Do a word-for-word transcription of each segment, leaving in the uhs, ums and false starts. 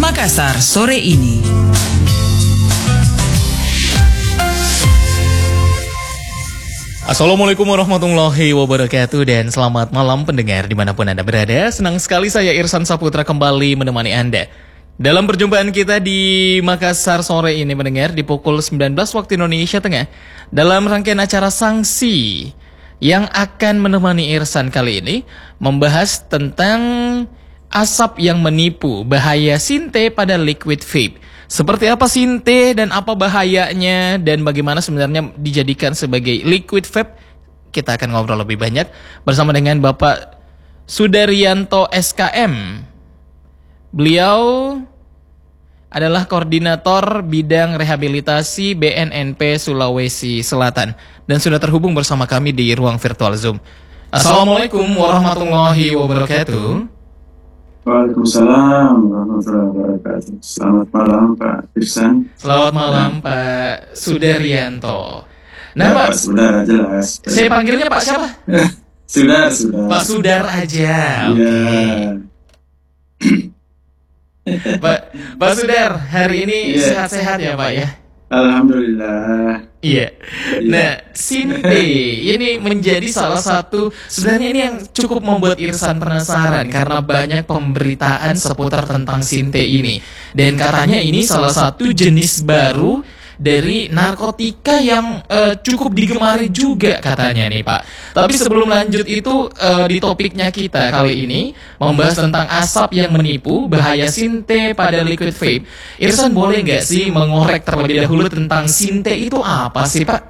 Makassar sore ini. Assalamualaikum warahmatullahi wabarakatuh dan selamat malam pendengar dimanapun Anda berada. Senang sekali saya Irsan Saputra kembali menemani Anda dalam perjumpaan kita di Makassar sore ini pendengar di pukul sembilan belas waktu Indonesia Tengah dalam rangkaian acara Sanksi yang akan menemani Irsan kali ini membahas tentang asap yang menipu, bahaya Sinte pada liquid vape. Seperti apa Sinte dan apa bahayanya dan bagaimana sebenarnya dijadikan sebagai liquid vape? Kita akan ngobrol lebih banyak bersama dengan Bapak Sudaryanto S K M. Beliau adalah koordinator bidang rehabilitasi B N N P Sulawesi Selatan dan sudah terhubung bersama kami di ruang virtual Zoom. Assalamualaikum warahmatullahi wabarakatuh. Waalaikumsalam warahmatullahi wabarakatuh. Selamat malam Pak Irsan. Selamat malam Pak Sudaryanto. Nah ya, Pak, Pak Sudar jelas. Saya panggilnya Pak siapa? Sudar, Sudar. Pak Sudar aja. Iya. Pak Pak Sudar, hari ini ya. sehat-sehat ya Pak ya? Alhamdulillah. Iya. Nah, Sinte ini menjadi salah satu sebenarnya ini yang cukup membuat Irsan penasaran karena banyak pemberitaan seputar tentang Sinte ini. Dan katanya ini salah satu jenis baru dari narkotika yang uh, cukup digemari juga katanya nih Pak. Tapi sebelum lanjut itu uh, di topiknya kita kali ini membahas tentang asap yang menipu, bahaya Sinte pada liquid vape. Irsan boleh nggak sih mengorek terlebih dahulu tentang Sinte itu apa sih Pak?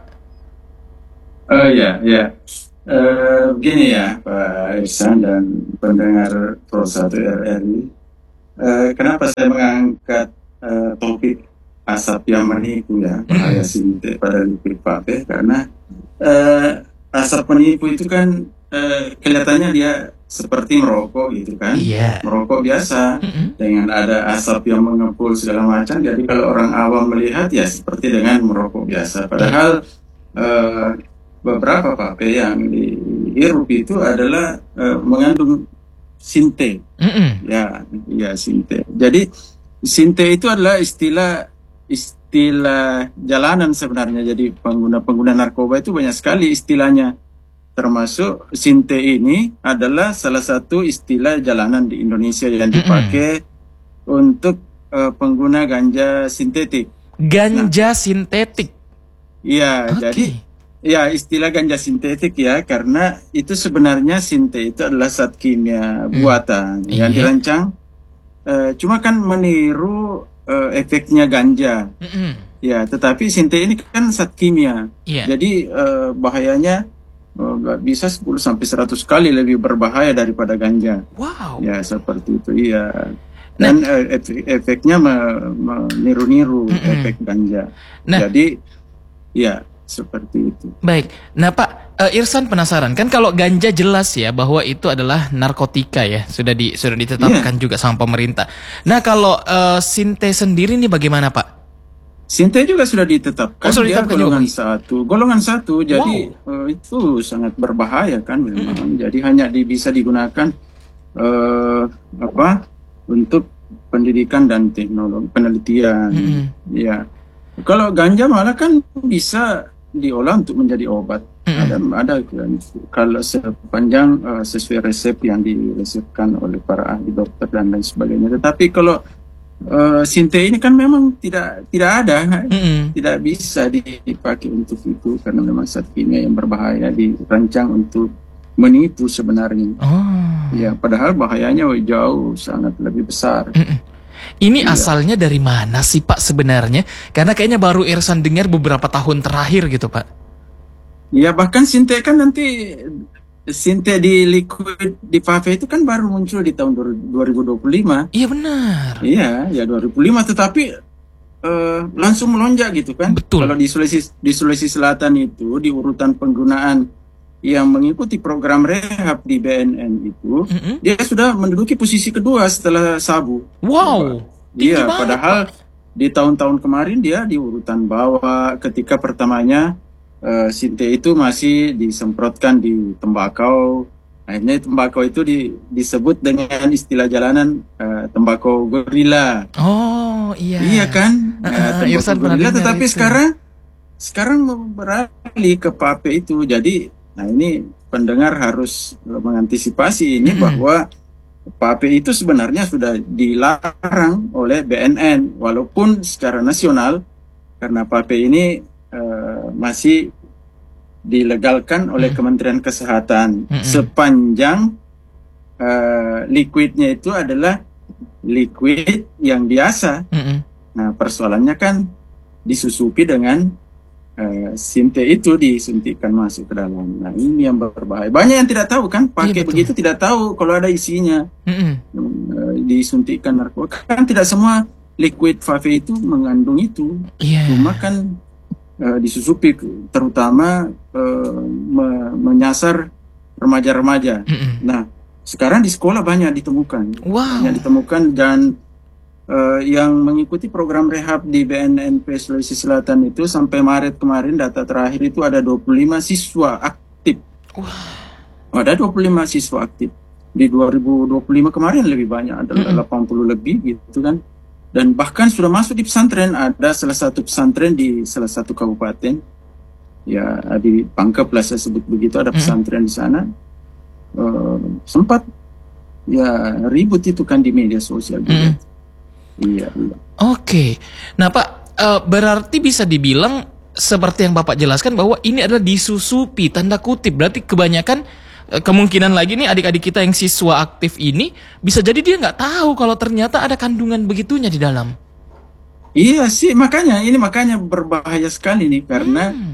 Oh uh, ya ya. Uh, begini ya Pak Irsan dan pendengar Pro satu R R I. Uh, kenapa saya mengangkat uh, topik asap yang menipu ya, bahaya Sinte pada liquid vape? Karena uh, asap penipu itu kan uh, kelihatannya dia seperti merokok gitu kan, yeah. merokok biasa mm-hmm. dengan ada asap yang mengepul segala macam. Jadi kalau orang awam melihat ya seperti dengan merokok biasa. Padahal uh, beberapa vape yang dihirup itu adalah uh, mengandung Sinte, mm-hmm. ya, ya Sinte. Jadi Sinte itu adalah istilah istilah jalanan sebenarnya. Jadi pengguna-pengguna narkoba itu banyak sekali istilahnya, termasuk Sinte ini adalah salah satu istilah jalanan di Indonesia yang dipakai mm-hmm. untuk uh, pengguna ganja sintetik. Ganja nah, sintetik? Iya, okay. Jadi ya istilah ganja sintetik ya, karena itu sebenarnya Sinte itu adalah zat kimia buatan mm. yang dirancang uh, cuma kan meniru Uh, efeknya ganja, mm-hmm. ya. Tetapi Sinte ini kan zat kimia, yeah. Jadi uh, bahayanya uh, bisa sepuluh sampai seratus kali lebih berbahaya daripada ganja. Wow. Ya seperti itu, iya. Dan nah. uh, efek, efeknya meniru-niru mm-hmm. efek ganja. Nah. Jadi, ya seperti itu. Baik. Nah Pak, uh, Irsan penasaran kan kalau ganja jelas ya bahwa itu adalah narkotika ya, sudah di sudah ditetapkan yeah. juga sama pemerintah. Nah kalau uh, Sinte sendiri nih bagaimana Pak? Sinte juga sudah ditetapkan, oh, sudah dia ditetapkan golongan juga. satu, golongan satu. Jadi wow. uh, itu sangat berbahaya kan memang. Mm-hmm. Jadi hanya di, bisa digunakan uh, apa untuk pendidikan dan teknologi penelitian, mm-hmm. ya. Kalau ganja malah kan bisa diolah untuk menjadi obat. Mm-hmm. Ada ada kalau sepanjang uh, sesuai resep yang diresepkan oleh para ahli dokter dan lain sebagainya. Tetapi kalau uh, Sinte ini kan memang tidak tidak ada, mm-hmm. tidak bisa dipakai untuk itu karena memang zat kimia yang berbahaya, dirancang untuk menipu sebenarnya. Oh. Ya, padahal bahayanya jauh sangat lebih besar. Mm-hmm. Ini iya. asalnya dari mana sih Pak sebenarnya? Karena kayaknya baru Irsan dengar beberapa tahun terakhir gitu Pak. Ya bahkan Sinte kan nanti Sinte di liquid di vape itu kan baru muncul di tahun dua ribu dua puluh lima. Iya benar. Iya, ya dua ribu lima, tetapi uh, langsung melonjak gitu kan. Betul. Kalau di Sulawesi di Sulawesi Selatan itu di urutan penggunaan yang mengikuti program rehab di B N N itu, mm-hmm. dia sudah menduduki posisi kedua setelah sabu. Wow. Iya, padahal Pak. Di tahun-tahun kemarin dia di urutan bawah ketika pertamanya uh, Sinte itu masih disemprotkan di tembakau Akhirnya tembakau itu di, disebut dengan istilah jalanan uh, tembakau gorila. Oh iya. Iya kan, Uh, uh, uh, tembakau Irsan pernah gorila. dengar Tetapi itu. sekarang sekarang beralih ke vape itu. Jadi, nah ini pendengar harus mengantisipasi ini Mm-mm. bahwa vape itu sebenarnya sudah dilarang oleh B N N, walaupun secara nasional karena vape ini uh, masih dilegalkan oleh Mm-mm. Kementerian Kesehatan Mm-mm. sepanjang uh, liquidnya itu adalah liquid yang biasa. Mm-mm. Nah, persoalannya kan disusupi dengan uh, sinte itu disuntikkan masuk ke dalam. Nah, ini yang berbahaya. Banyak yang tidak tahu kan, pakai Iya, betul. begitu tidak tahu kalau ada isinya. Mm-mm. Uh, disuntikkan narkoba. Kan tidak semua liquid vape itu mengandung itu. Iya. Cuma kan uh, disusupi, terutama uh, me- menyasar remaja-remaja. Mm-mm. Nah, sekarang di sekolah banyak ditemukan, Wow. banyak ditemukan dan uh, yang mengikuti program rehab di B N N P Sulawesi Selatan itu sampai Maret kemarin data terakhir itu ada dua puluh lima siswa aktif. Wah. Ada dua puluh lima siswa aktif. Di dua ribu dua puluh lima kemarin lebih banyak, ada Mm-mm. delapan puluh lebih gitu kan. Dan bahkan sudah masuk di pesantren, ada salah satu pesantren di salah satu kabupaten, ya di Pangkep lah saya sebut begitu, ada Mm-mm. pesantren di sana. Uh, sempat ya ribut itu kan di media sosial juga. Mm-mm. Iya, iya. Oke. Nah, Pak, eh, berarti bisa dibilang seperti yang Bapak jelaskan bahwa ini adalah disusupi, tanda kutip. Berarti kebanyakan eh, kemungkinan lagi nih adik-adik kita yang siswa aktif ini bisa jadi dia nggak tahu kalau ternyata ada kandungan begitunya di dalam. Iya sih, makanya ini makanya berbahaya sekali nih karena Hmm.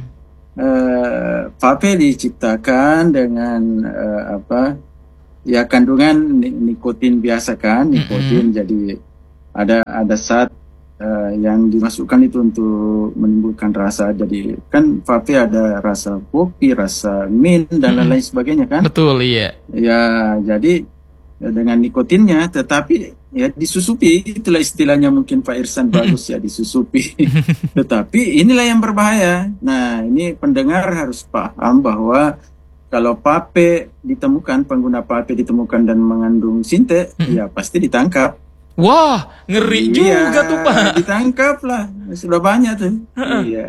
uh, vape diciptakan dengan uh, apa? Ya kandungan ni- nikotin biasa kan, nikotin. Mm-mm. Jadi ada ada zat uh, yang dimasukkan itu untuk menimbulkan rasa. Jadi kan vape ada rasa kopi, rasa mint dan Mm-mm. lain-lain sebagainya kan. Betul, iya. Ya, jadi ya, dengan nikotinnya, tetapi ya disusupi, itulah istilahnya mungkin Pak Irsan bagus ya, disusupi. Tetapi inilah yang berbahaya. Nah, ini pendengar harus paham bahwa kalau vape ditemukan, pengguna vape ditemukan dan mengandung sinte, Mm-mm. ya pasti ditangkap. Wah, ngeri Iya, juga tuh, Pak. ditangkap lah. Sudah banyak tuh. Iya.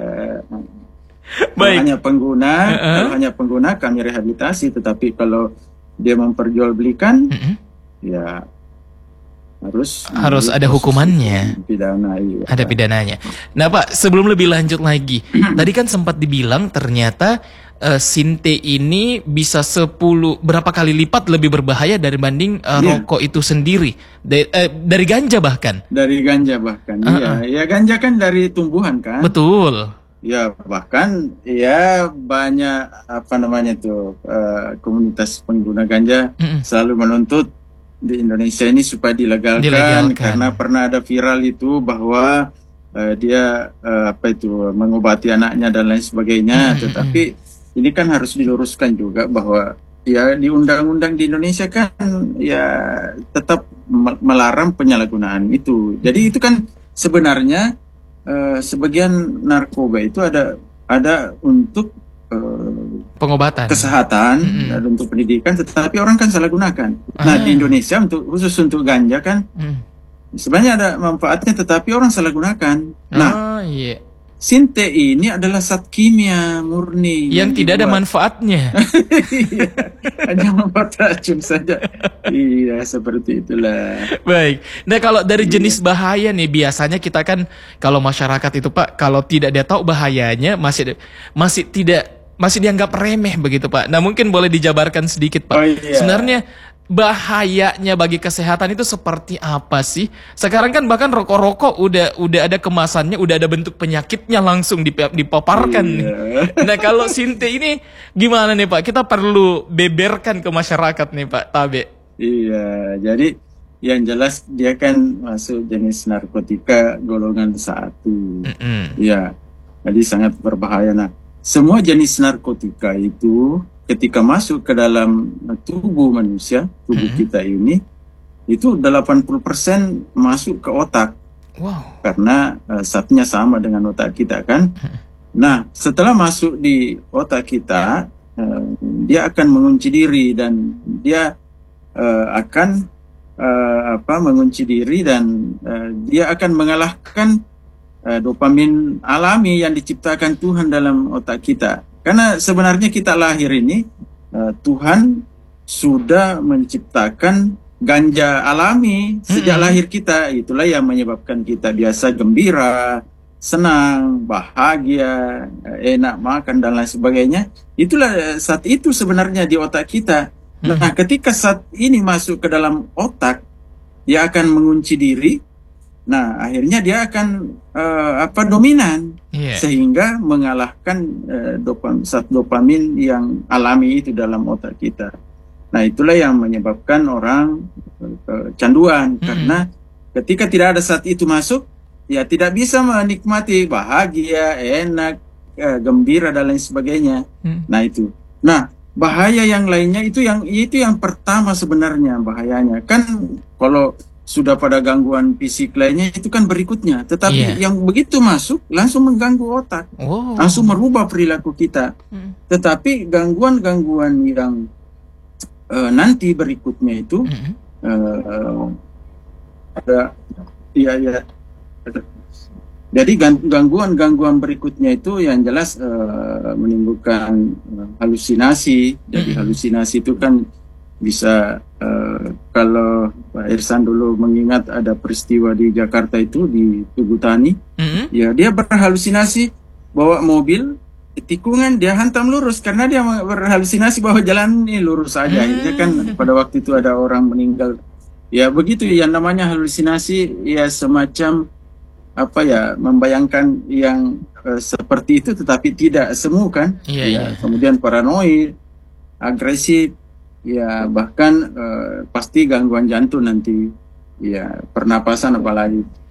Kalau Baik. hanya pengguna, Uh-uh. kalau hanya pengguna kami rehabilitasi, tetapi kalau dia memperjualbelikan, Mm-mm. ya harus Harus ada proses hukumannya. pidana. Iya. Ada pidananya. Nah, Pak, sebelum lebih lanjut lagi, tadi kan sempat dibilang ternyata eh, sinte ini bisa sepuluh berapa kali lipat lebih berbahaya dibanding eh, Iya. rokok itu sendiri. Da- eh, dari ganja bahkan. Dari ganja bahkan. Uh-uh. Iya, ya ganja kan dari tumbuhan kan. Betul. Ya bahkan ya banyak apa namanya tuh eh, komunitas pengguna ganja Mm-mm. selalu menuntut di Indonesia ini supaya dilegalkan, Dilegalkan. karena pernah ada viral itu bahwa eh, dia eh, apa itu mengobati anaknya dan lain sebagainya. Mm-mm. Tetapi ini kan harus diluruskan juga bahwa ya di undang-undang di Indonesia kan ya tetap me- melarang penyalahgunaan itu. Jadi itu kan sebenarnya eh, sebagian narkoba itu ada ada untuk eh, Pengobatan. kesehatan Mm-mm. dan untuk pendidikan, tetapi orang kan salah gunakan. Nah, Ah. di Indonesia untuk khusus untuk ganja kan Mm. sebenarnya ada manfaatnya, tetapi orang salah gunakan. Nah, Ah, iya. sinte ini adalah zat kimia murni Yang tidak ada dibuat. manfaatnya. Iya, hanya membuat racun saja. Iya, seperti itulah. Baik. Nah, kalau dari jenis bahaya nih, biasanya kita kan kalau masyarakat itu, Pak, kalau tidak dia tahu bahayanya masih masih tidak masih dianggap remeh begitu, Pak. Nah, mungkin boleh dijabarkan sedikit, Pak. Oh, iya. Sebenarnya bahayanya bagi kesehatan itu seperti apa sih? Sekarang kan bahkan rokok-rokok udah udah ada kemasannya, udah ada bentuk penyakitnya langsung dip- dipaparkan nih. Iya. Nah, kalau sinte ini gimana nih, Pak? Kita perlu beberkan ke masyarakat nih, Pak Tabe. Iya, jadi yang jelas dia kan masuk jenis narkotika golongan satu. Mm-mm. Ya, jadi sangat berbahaya. Nah, semua jenis narkotika itu ketika masuk ke dalam tubuh manusia, tubuh Mhm. kita ini, itu delapan puluh persen masuk ke otak Wow. karena uh, zatnya sama dengan otak kita kan. Nah, setelah masuk di otak kita, uh, dia akan mengunci diri dan dia uh, akan uh, apa mengunci diri dan uh, dia akan mengalahkan uh, dopamin alami yang diciptakan Tuhan dalam otak kita. Karena sebenarnya kita lahir ini uh, Tuhan sudah menciptakan ganja alami sejak mm-hmm. lahir kita. Itulah yang menyebabkan kita biasa gembira, senang, bahagia, enak makan dan lain sebagainya. Itulah saat itu sebenarnya di otak kita. Mm-hmm. Nah, ketika saat ini masuk ke dalam otak, dia akan mengunci diri. Nah, akhirnya dia akan uh, apa dominan yeah. sehingga mengalahkan uh, dopam, zat dopamin yang alami itu dalam otak kita. Nah, itulah yang menyebabkan orang kecanduan. Hmm. Karena ketika tidak ada saat itu masuk, ya tidak bisa menikmati bahagia, enak, gembira dan lain sebagainya. Hmm. Nah, itu. Nah, bahaya yang lainnya itu yang itu yang pertama sebenarnya bahayanya. Kan kalau sudah pada gangguan fisik lainnya itu kan berikutnya. Tetapi yeah. yang begitu masuk langsung mengganggu otak. Oh. Langsung merubah perilaku kita. Hmm. Tetapi gangguan-gangguan yang Uh, nanti berikutnya itu mm-hmm. uh, ada ya ya jadi gangguan-gangguan berikutnya itu yang jelas uh, menimbulkan uh, halusinasi. Jadi mm-hmm. halusinasi itu kan bisa uh, kalau Pak Irsan dulu mengingat ada peristiwa di Jakarta itu di Tugutani, mm-hmm. ya dia berhalusinasi bawa mobil tikungan dia hantam lurus karena dia berhalusinasi bahwa jalan ini lurus saja. Akhirnya kan pada waktu itu ada orang meninggal. Ya begitu yang namanya halusinasi, ya semacam apa ya membayangkan yang uh, seperti itu tetapi tidak semu kan. Yeah, ya, yeah. Kemudian paranoid, agresif, ya bahkan uh, pasti gangguan jantung nanti, ya pernapasan apalagi.